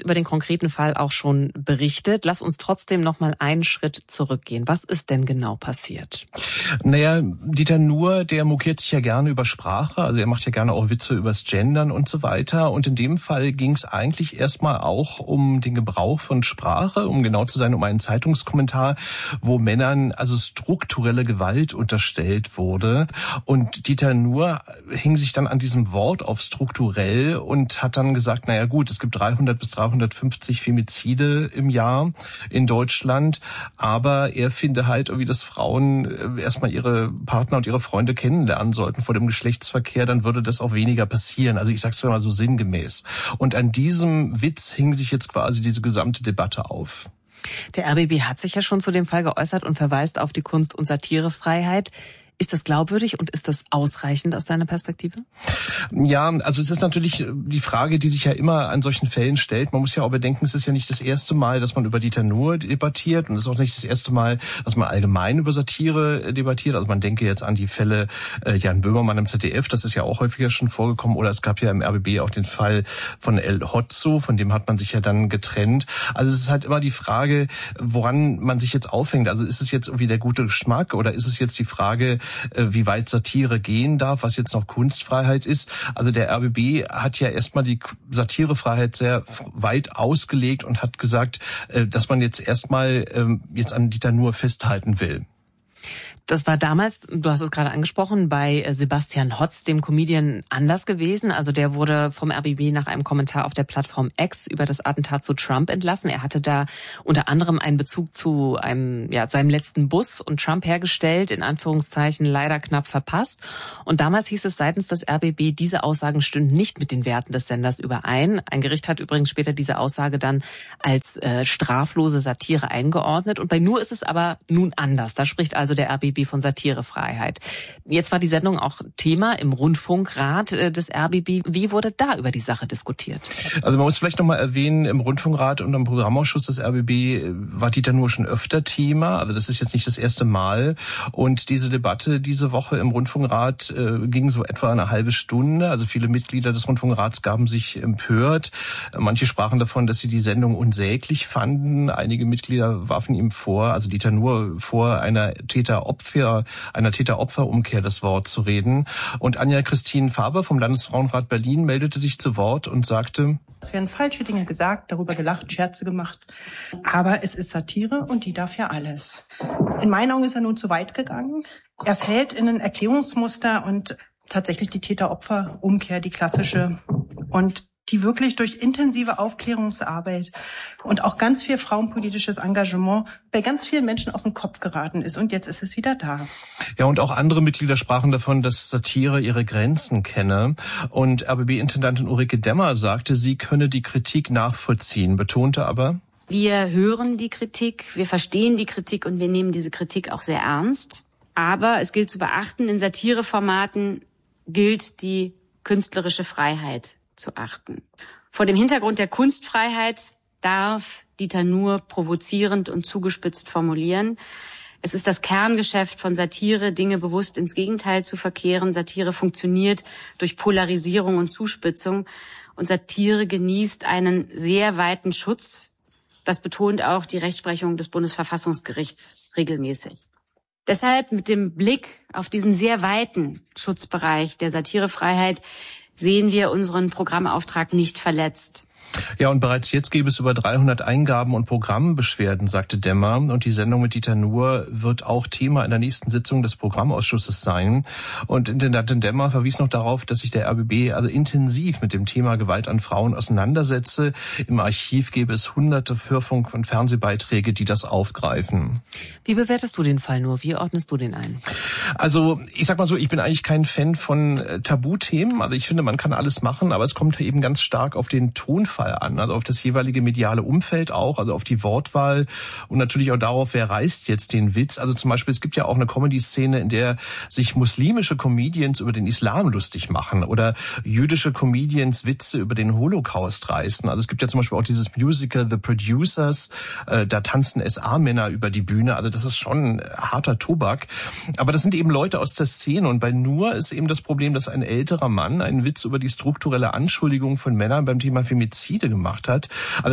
über den konkreten Fall auch schon berichtet. Lass uns trotzdem noch mal einen Schritt zurückgehen. Was ist denn genau passiert? Naja, Dieter Nuhr, der mokiert sich ja gerne über Sprache, also er macht ja gerne auch Witze übers Gendern und so weiter. Und in dem Fall ging es eigentlich erstmal auch um den Gebrauch von Sprache, um genau zu sein, um einen Zeitungskommentar, wo Männern also strukturelle Gewalt unterstellt wurde. Und Dieter Nuhr hing sich dann an diesem Wort auf strukturell und hat dann gesagt, naja gut, es gibt 300 bis 350 Femizide im Jahr in Deutschland, aber er finde halt irgendwie, dass Frauen erstmal ihre Partner und ihre Freunde kennenlernen sollten vor dem Geschlechtsverkehr, dann würde das auch weniger passieren. Also ich sag's ja mal so sinngemäß. Und an diesem Witz hing sich jetzt quasi diese gesamte Debatte auf. Der RBB hat sich ja schon zu dem Fall geäußert und verweist auf die Kunst- und Satirefreiheit. Ist das glaubwürdig und ist das ausreichend aus deiner Perspektive? Ja, also es ist natürlich die Frage, die sich ja immer an solchen Fällen stellt. Man muss ja auch bedenken, es ist ja nicht das erste Mal, dass man über Dieter Nuhr debattiert und es ist auch nicht das erste Mal, dass man allgemein über Satire debattiert. Also man denke jetzt an die Fälle Jan Böhmermann im ZDF, das ist ja auch häufiger schon vorgekommen. Oder es gab ja im RBB auch den Fall von El Hotzo, von dem hat man sich ja dann getrennt. Also es ist halt immer die Frage, woran man sich jetzt aufhängt. Also ist es jetzt irgendwie der gute Geschmack oder ist es jetzt die Frage, wie weit Satire gehen darf, was jetzt noch Kunstfreiheit ist. Also der RBB hat ja erstmal die Satirefreiheit sehr weit ausgelegt und hat gesagt, dass man jetzt erstmal jetzt an Dieter Nuhr festhalten will. Das war damals, du hast es gerade angesprochen, bei Sebastian Hotz, dem Comedian, anders gewesen. Also der wurde vom RBB nach einem Kommentar auf der Plattform X über das Attentat zu Trump entlassen. Er hatte da unter anderem einen Bezug zu seinem letzten Bus und Trump hergestellt, in Anführungszeichen leider knapp verpasst. Und damals hieß es seitens des RBB, diese Aussagen stünden nicht mit den Werten des Senders überein. Ein Gericht hat übrigens später diese Aussage dann als straflose Satire eingeordnet. Und bei Nuhr ist es aber nun anders. Da spricht also der RBB von Satirefreiheit. Jetzt war die Sendung auch Thema im Rundfunkrat des RBB. Wie wurde da über die Sache diskutiert? Also man muss vielleicht noch mal erwähnen, im Rundfunkrat und im Programmausschuss des RBB war Dieter Nuhr schon öfter Thema. Also das ist jetzt nicht das erste Mal. Und diese Debatte diese Woche im Rundfunkrat ging so etwa eine halbe Stunde. Also viele Mitglieder des Rundfunkrats gaben sich empört. Manche sprachen davon, dass sie die Sendung unsäglich fanden. Einige Mitglieder warfen ihm vor, also Dieter Nuhr vor, einer Täter-Opfer-Umkehr das Wort zu reden. Und Anja-Christine Faber vom Landesfrauenrat Berlin meldete sich zu Wort und sagte: Es werden falsche Dinge gesagt, darüber gelacht, Scherze gemacht. Aber es ist Satire und die darf ja alles. In meinen Augen ist er nun zu weit gegangen. Er fällt in ein Erklärungsmuster und tatsächlich die Täter-Opfer-Umkehr, die klassische, und die wirklich durch intensive Aufklärungsarbeit und auch ganz viel frauenpolitisches Engagement bei ganz vielen Menschen aus dem Kopf geraten ist. Und jetzt ist es wieder da. Ja, und auch andere Mitglieder sprachen davon, dass Satire ihre Grenzen kenne. Und RBB-Intendantin Ulrike Demmer sagte, sie könne die Kritik nachvollziehen, betonte aber: Wir hören die Kritik, wir verstehen die Kritik und wir nehmen diese Kritik auch sehr ernst. Aber es gilt zu beachten, in Satireformaten gilt die künstlerische Freiheit zu achten. Vor dem Hintergrund der Kunstfreiheit darf Dieter Nuhr provozierend und zugespitzt formulieren. Es ist das Kerngeschäft von Satire, Dinge bewusst ins Gegenteil zu verkehren. Satire funktioniert durch Polarisierung und Zuspitzung. Und Satire genießt einen sehr weiten Schutz. Das betont auch die Rechtsprechung des Bundesverfassungsgerichts regelmäßig. Deshalb mit dem Blick auf diesen sehr weiten Schutzbereich der Satirefreiheit sehen wir unseren Programmauftrag nicht verletzt. Ja, und bereits jetzt gäbe es über 300 Eingaben und Programmbeschwerden, sagte Demmer. Und die Sendung mit Dieter Nuhr wird auch Thema in der nächsten Sitzung des Programmausschusses sein. Und Intendantin Demmer verwies noch darauf, dass sich der RBB also intensiv mit dem Thema Gewalt an Frauen auseinandersetze. Im Archiv gäbe es hunderte Hörfunk- und Fernsehbeiträge, die das aufgreifen. Wie bewertest du den Fall nur? Wie ordnest du den ein? Also ich sag mal so, ich bin eigentlich kein Fan von Tabuthemen. Also ich finde, man kann alles machen, aber es kommt eben ganz stark auf den Tonfall an, also auf das jeweilige mediale Umfeld auch, also auf die Wortwahl und natürlich auch darauf, wer reißt jetzt den Witz. Also zum Beispiel, es gibt ja auch eine Comedy-Szene, in der sich muslimische Comedians über den Islam lustig machen oder jüdische Comedians Witze über den Holocaust reißen. Also es gibt ja zum Beispiel auch dieses Musical The Producers, da tanzen SA-Männer über die Bühne, also das ist schon harter Tobak. Aber das sind eben Leute aus der Szene und bei Nuhr ist eben das Problem, dass ein älterer Mann einen Witz über die strukturelle Anschuldigung von Männern beim Thema Femizid gemacht hat. Also